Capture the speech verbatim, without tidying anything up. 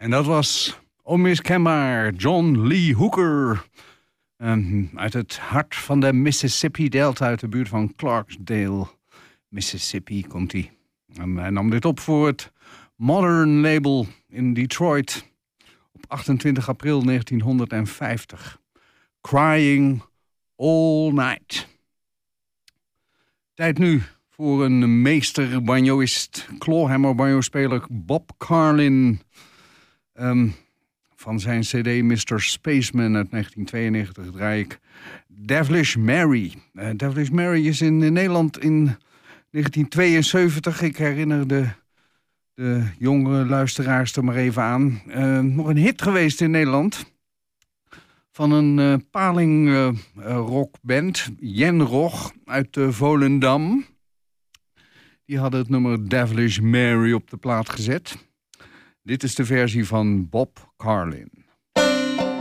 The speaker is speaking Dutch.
En dat was onmiskenbaar John Lee Hooker. Um, uit het hart van de Mississippi Delta, uit de buurt van Clarksdale, Mississippi, komt hij. En hij nam dit op voor het Modern label in Detroit op achtentwintig april negentienhonderdvijftig. Crying All Night. Tijd nu voor een meester banjoist, clawhammer banjo-speler Bob Carlin. Um, van zijn cd mister Spaceman uit negentien tweeënnegentig draai ik Devilish Mary. Uh, Devilish Mary is in, in Nederland in negentien tweeënzeventig. Ik herinner de, de jongere luisteraars er maar even aan. Uh, nog een hit geweest in Nederland. Van een uh, paling uh, uh, rockband, Jen Rog uit uh, Volendam. Die hadden het nummer Devilish Mary op de plaat gezet. Dit is de versie van Bob Carlin.